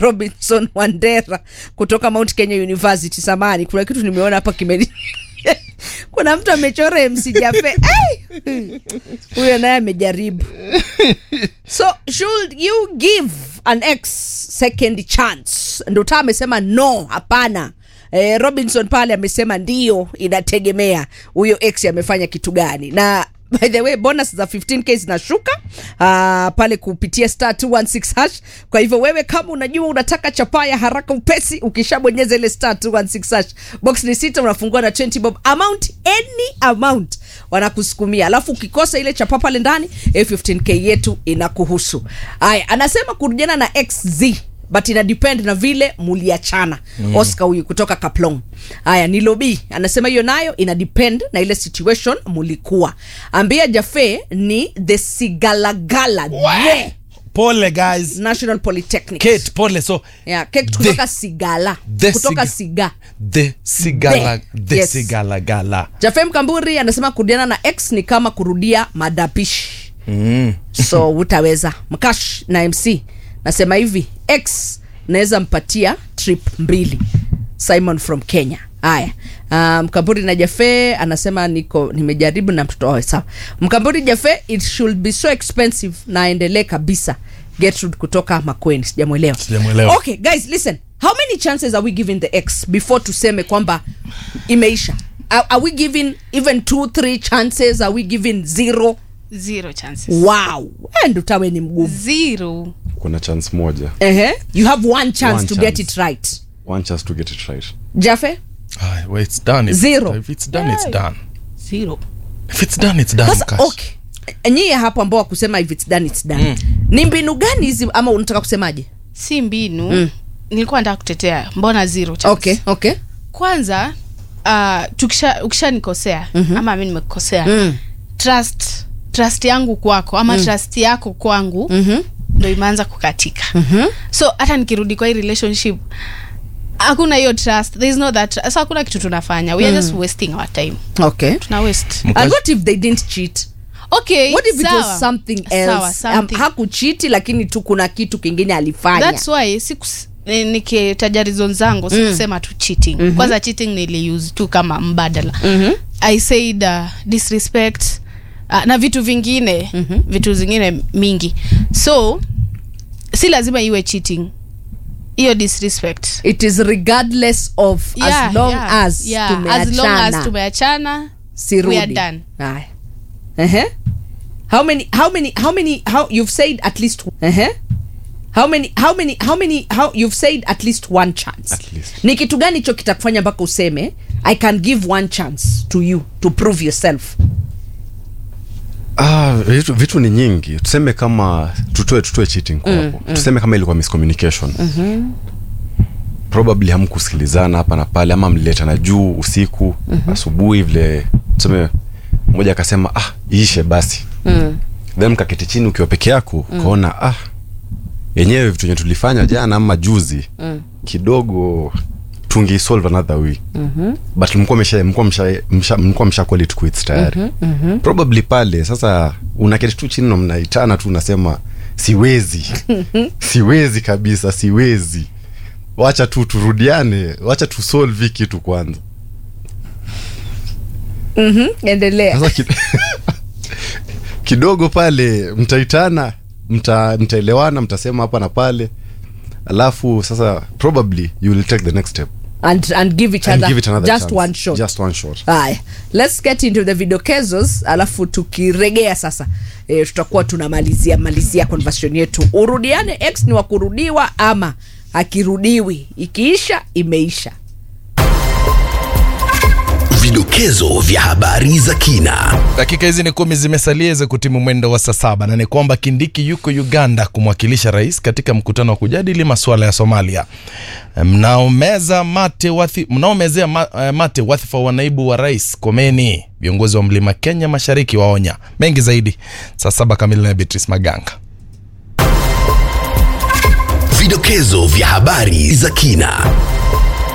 Robinson Wandera kutoka Mount Kenya University. Samani, kuna kitu nimeona hapa kuna mtu amechora MC Jaffe. Huyo naye amejaribu. So should you give an ex second chance? Ndio amesema no, hapana. Robinson pale amesema ndio, inategemea huyo ex amefanya kitu gani. Na by the way, bonus za 15k zinashuka pale kupitia *216#. Kwa hivyo wewe kama unajua unataka chapaya haraka upesi, ukishabonyeza ile *216#, box ni 6, unafungua na 20 bob amount, any amount wanakusukumia. Alafu ukikosa ile chapa pale ndani, 15k yetu inakuhusu. Haya, anasema kurudiana na XZ, but ina depend na vile muliachana. Oscar huyu kutoka Kaplong. Haya, ni Lobby anasema hiyo nayo ina depend na ile situation mulikuwa. Ambia Jaffe ni the Sigalagala. Yeah. Pole guys. National Polytechnic. Kate, pole. So yeah, Kate kutoka Sigala. Kutoka Siga. The Sigalagala. Jaffe Mkamburi anasema kurudiana na ex ni kama kurudia madapishi. So utaweza. Mkash na MC nasema hivi, X naweza mpatia trip 2. Simon from Kenya. Haya, Mkamburi na Jaffe anasema nimejaribu na mtoto wao. Sawa. Mkamburi Jaffe, it should be so expensive na endelee kabisa. Gertrude kutoka Makueni. Sijamuelewa. Okay guys, listen. How many chances are we giving the ex before tuseme kwamba imeisha? Are we giving even 2-3 chances? Are we giving 0 chances? Wow. And utawe ni mgumu. 0. Kuna chance moja. You have one chance to get it right. One chance to get it right. Jaffe? Well, it's done. 0. If it's done, it's done. 0. If it's done, it's done. Sasa, okay. Nyie hapo ambao kusema if it's done, it's done. Ni mbinu gani hizi ama unataka kusemaje? Si mbinu. Nilikuwa nataka kutetea. Mbona 0 chance? Okay. Kwanza, ukishanikosea ama mimi nimekukosea. Trust yangu kwako ama trust yako kwangu ndio imeanza kukatika. So hata nikirudi kwa hii relationship hakuna hiyo trust. There is no that. Sasa hakuna kitu tunafanya. We are just wasting our time. Okay. Tuna waste. And what if they didn't cheat? Okay. What if it was something else? Hakucheat lakini tu kuna kitu kingine alifanya. That's why nikitaja reasons zangu sikusema tu cheating. Kwanza cheating niliuse tu kama mbadala. I said disrespect na vitu vingine, vitu zingine mingi. So si lazima iwe cheating. Hiyo disrespect. It is regardless of as long as tumeachana, we are done. How you've said at least how you've said at least one chance. At least. Ni kitu gani hicho kitakufanya mpaka useme I can give one chance to you to prove yourself? Vitu ni nyingi. Tuseme kama tutoe cheating kwa hapo. Tuseme kama ilikuwa miscommunication. Probably hamkusikilizana hapa na pale ama mlileta na juu usiku, asubuhi vile. Tuseme mmoja akasema iishe basi. Then mkaketi chini ukiwa peke yako, ukaona yenyewe vitu yenye tulifanya jana ama juzi kidogo tungi solve another way. But mlikuwa msha call it quits tayari. Probably pale sasa unaketi tu chini na mnaitana tu unasema siwezi kabisa, siwezi. Wacha tu turudiane, wacha tu solve kitu kwanza. Endelea. Sasa kidogo pale mtaitana, mtaelewana, mtasema hapa na pale. Alafu sasa probably you will take the next step and give each other just chance. Just one shot. Aye. Let's get into the vidokezos, alafu tukiregea sasa tutakuwa tunamalizia conversation yetu. Urudiane ex ni wa kurudiwa ama akirudiwi? Ikiisha imeisha. Vidokezo vya habari za kina. Dakika hizi ni 10 zimesalia za kutimu mwendo wa saa 7, na ni kwamba Kindiki yuko Uganda kumwakilisha rais katika mkutano wa kujadili masuala ya Somalia. Mnaomezea mate wadhifa wa naibu wa rais Komeni. Viongozi wa Mlima Kenya Mashariki waonya. Mengi zaidi saa 7 kamili na Beatrice Maganga. Vidokezo vya habari za kina.